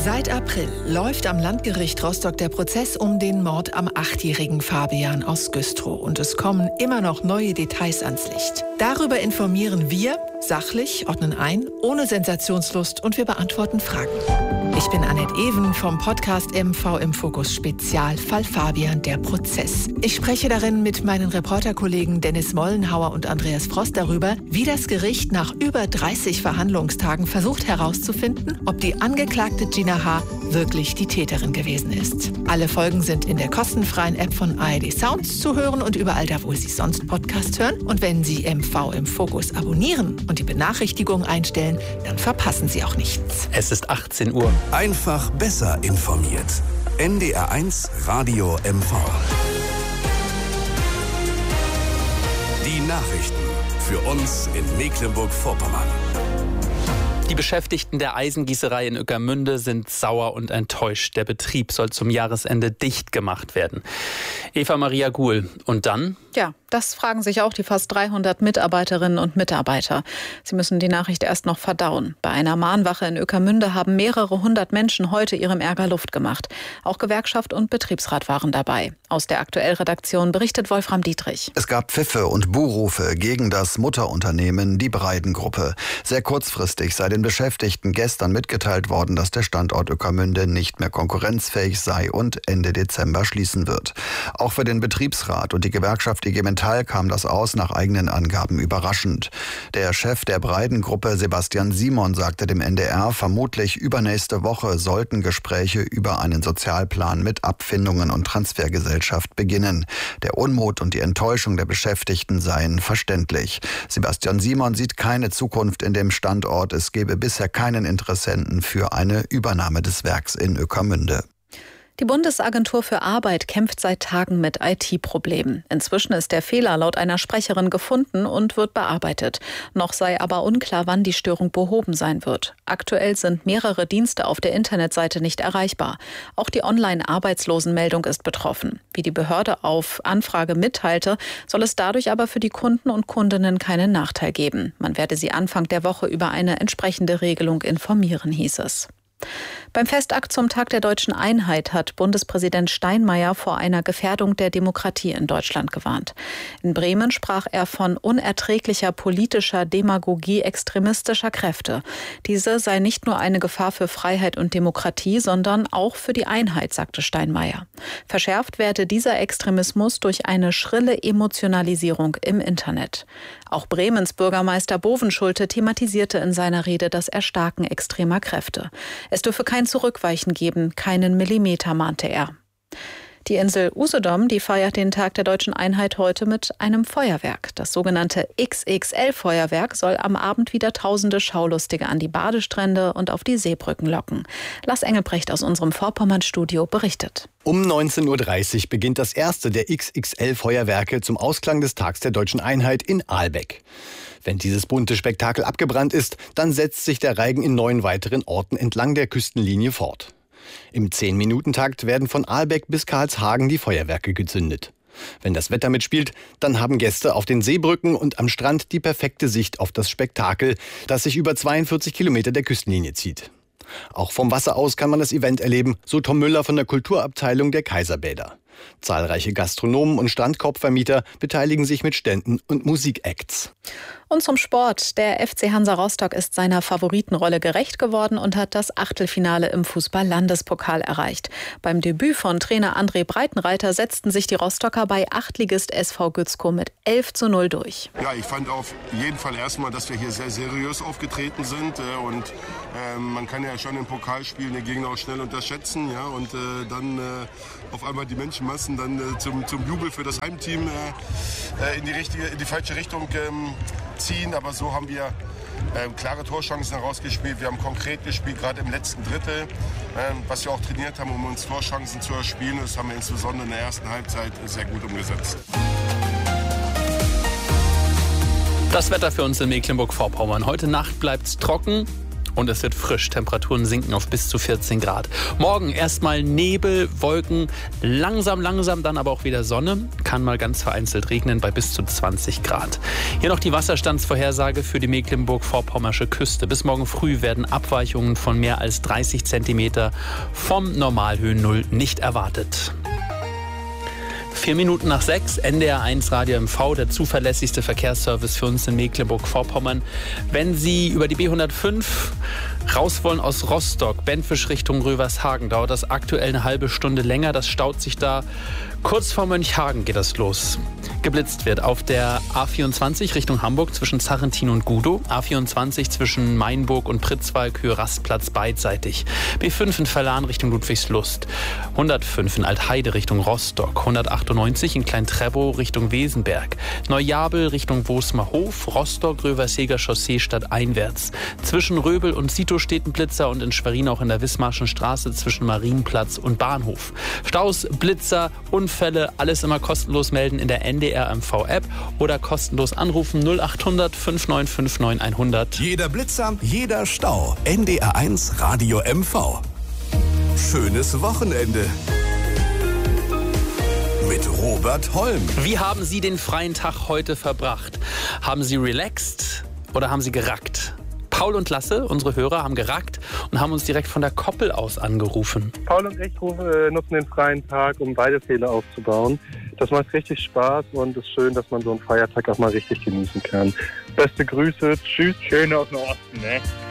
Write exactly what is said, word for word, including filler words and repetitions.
Seit April läuft am Landgericht Rostock der Prozess um den Mord am achtjährigen Fabian aus Güstrow. Und es kommen immer noch neue Details ans Licht. Darüber informieren wir, sachlich, ordnen ein, ohne Sensationslust und wir beantworten Fragen. Ich bin Annette Even vom Podcast M V im Fokus Spezial Fall Fabian, der Prozess. Ich spreche darin mit meinen Reporterkollegen Dennis Mollenhauer und Andreas Frost darüber, wie das Gericht nach über dreißig Verhandlungstagen versucht herauszufinden, ob die Angeklagte Gina H. wirklich die Täterin gewesen ist. Alle Folgen sind in der kostenfreien App von A R D Sounds zu hören und überall da, wo Sie sonst Podcast hören. Und wenn Sie M V im Fokus abonnieren und die Benachrichtigung einstellen, dann verpassen Sie auch nichts. Es ist achtzehn Uhr. Einfach besser informiert. N D R eins Radio M V. Die Nachrichten für uns in Mecklenburg-Vorpommern. Die Beschäftigten der Eisengießerei in Ueckermünde sind sauer und enttäuscht. Der Betrieb soll zum Jahresende dicht gemacht werden. Eva Maria Guhl. Und dann? Ja, das fragen sich auch die fast dreihundert Mitarbeiterinnen und Mitarbeiter. Sie müssen die Nachricht erst noch verdauen. Bei einer Mahnwache in Ueckermünde haben mehrere hundert Menschen heute ihrem Ärger Luft gemacht. Auch Gewerkschaft und Betriebsrat waren dabei. Aus der Aktuell-Redaktion berichtet Wolfram Dietrich. Es gab Pfiffe und Buhrufe gegen das Mutterunternehmen, die Breiden-Gruppe. Sehr kurzfristig sei den Beschäftigten gestern mitgeteilt worden, dass der Standort Ueckermünde nicht mehr konkurrenzfähig sei und Ende Dezember schließen wird. Auch für den Betriebsrat und die Gewerkschaft I G Metall kam das aus nach eigenen Angaben überraschend. Der Chef der Breiden-Gruppe, Sebastian Simon, sagte dem N D R, vermutlich übernächste Woche sollten Gespräche über einen Sozialplan mit Abfindungen und Transfergesellschaft beginnen. Der Unmut und die Enttäuschung der Beschäftigten seien verständlich. Sebastian Simon sieht keine Zukunft in dem Standort. Es gebe bisher keinen Interessenten für eine Übernahme des Werks in Ueckermünde. Die Bundesagentur für Arbeit kämpft seit Tagen mit I T-Problemen. Inzwischen ist der Fehler laut einer Sprecherin gefunden und wird bearbeitet. Noch sei aber unklar, wann die Störung behoben sein wird. Aktuell sind mehrere Dienste auf der Internetseite nicht erreichbar. Auch die Online-Arbeitslosenmeldung ist betroffen. Wie die Behörde auf Anfrage mitteilte, soll es dadurch aber für die Kunden und Kundinnen keinen Nachteil geben. Man werde sie Anfang der Woche über eine entsprechende Regelung informieren, hieß es. Beim Festakt zum Tag der Deutschen Einheit hat Bundespräsident Steinmeier vor einer Gefährdung der Demokratie in Deutschland gewarnt. In Bremen sprach er von unerträglicher politischer Demagogie extremistischer Kräfte. Diese sei nicht nur eine Gefahr für Freiheit und Demokratie, sondern auch für die Einheit, sagte Steinmeier. Verschärft werde dieser Extremismus durch eine schrille Emotionalisierung im Internet. Auch Bremens Bürgermeister Bovenschulte thematisierte in seiner Rede das Erstarken extremer Kräfte. Es dürfe kein Zurückweichen geben, keinen Millimeter, mahnte er. Die Insel Usedom, die feiert den Tag der Deutschen Einheit heute mit einem Feuerwerk. Das sogenannte X X L-Feuerwerk soll am Abend wieder tausende Schaulustige an die Badestrände und auf die Seebrücken locken. Lars Engelbrecht aus unserem Vorpommern-Studio berichtet. Um neunzehn Uhr dreißig beginnt das erste der X X L-Feuerwerke zum Ausklang des Tags der Deutschen Einheit in Ahlbeck. Wenn dieses bunte Spektakel abgebrannt ist, dann setzt sich der Reigen in neun weiteren Orten entlang der Küstenlinie fort. Im zehn-Minuten-Takt werden von Ahlbeck bis Karlshagen die Feuerwerke gezündet. Wenn das Wetter mitspielt, dann haben Gäste auf den Seebrücken und am Strand die perfekte Sicht auf das Spektakel, das sich über zweiundvierzig Kilometer der Küstenlinie zieht. Auch vom Wasser aus kann man das Event erleben, so Tom Müller von der Kulturabteilung der Kaiserbäder. Zahlreiche Gastronomen und Strandkorbvermieter beteiligen sich mit Ständen und Musikacts. Und zum Sport. Der F C Hansa Rostock ist seiner Favoritenrolle gerecht geworden und hat das Achtelfinale im Fußball-Landespokal erreicht. Beim Debüt von Trainer André Breitenreiter setzten sich die Rostocker bei Achtligist S V Gützkow mit elf zu null durch. Ja, ich fand auf jeden Fall erstmal, dass wir hier sehr seriös aufgetreten sind. Und äh, man kann ja schon im Pokalspielen den Gegner auch schnell unterschätzen. Ja, und äh, dann äh, auf einmal die Menschenmassen dann äh, zum, zum Jubel für das Heimteam äh, in, die richtige, in die falsche Richtung ähm, ziehen, aber so haben wir äh, klare Torchancen herausgespielt. Wir haben konkret gespielt, gerade im letzten Drittel, äh, was wir auch trainiert haben, um uns Torchancen zu erspielen. Das haben wir insbesondere in der ersten Halbzeit sehr gut umgesetzt. Das Wetter für uns in Mecklenburg-Vorpommern. Heute Nacht bleibt es trocken Und es wird frisch. Temperaturen sinken auf bis zu vierzehn Grad. Morgen erstmal Nebel, Wolken, langsam, langsam dann aber auch wieder Sonne. Kann mal ganz vereinzelt regnen bei bis zu zwanzig Grad. Hier noch die Wasserstandsvorhersage für die Mecklenburg-Vorpommersche Küste. Bis morgen früh werden Abweichungen von mehr als dreißig Zentimeter vom Normalhöhennull nicht erwartet. Vier Minuten nach sechs, N D R eins Radio M V, der zuverlässigste Verkehrsservice für uns in Mecklenburg-Vorpommern. Wenn Sie über die B hundertfünf raus wollen aus Rostock, Benfisch Richtung Rövershagen, dauert das aktuell eine halbe Stunde länger. Das staut sich da. Kurz vor Mönchhagen geht das los. Geblitzt wird auf der A vierundzwanzig Richtung Hamburg zwischen Zarrentin und Gudow, A vierundzwanzig zwischen Mainburg und Pritzwalk, Höhe Rastplatz beidseitig, B fünf in Verlan Richtung Ludwigslust, hundertfünf in Altheide Richtung Rostock, hundertachtundneunzig in Klein-Trebow Richtung Wesenberg, Neujabel Richtung Wosmerhof, Rostock Röverseger Chaussee stadteinwärts. Zwischen Röbel und Sito steht ein Blitzer und in Schwerin auch in der Wismarschen Straße zwischen Marienplatz und Bahnhof. Staus, Blitzer, Unfälle, alles immer kostenlos melden in der N D R M V-App oder kostenlos anrufen null acht hundert fünf neun fünf neun hundert. Jeder Blitzer, jeder Stau. N D R eins Radio M V. Schönes Wochenende. Mit Robert Holm. Wie haben Sie den freien Tag heute verbracht? Haben Sie relaxed oder haben Sie gerackt? Paul und Lasse, unsere Hörer, haben gerackt und haben uns direkt von der Koppel aus angerufen. Paul und ich äh, nutzen den freien Tag, um Weidefähle aufzubauen. Das macht richtig Spaß und es ist schön, dass man so einen Feiertag auch mal richtig genießen kann. Beste Grüße, tschüss. Schön aus dem Osten, ne?